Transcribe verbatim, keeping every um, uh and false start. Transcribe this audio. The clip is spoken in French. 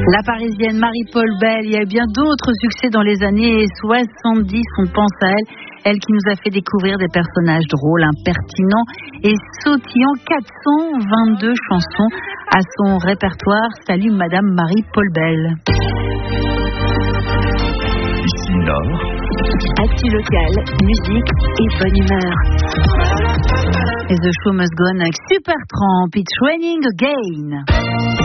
La Parisienne Marie-Paul Bell, il y a eu bien d'autres succès dans les années soixante-dix, on pense à elle, elle qui nous a fait découvrir des personnages drôles, impertinents et sautillants, quatre cent vingt-deux chansons à son répertoire. Salut Madame Marie-Paul Bell. Ici Nord. Actu locale, musique et bonne humeur. Et The Show Must Go On avec Supertramp, It's Raining Again.